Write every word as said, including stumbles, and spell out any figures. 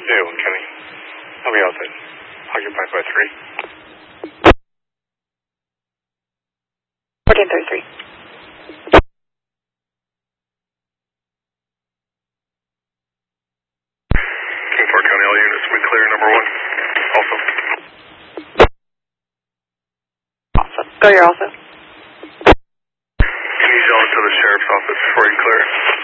Yeah, one County. I'll be outside. Occupied by three. fourteen thirty-three. King Ford County, all units, we clear number one. Also. Awesome. Go here also. Can you yell it to the sheriff's office before you clear?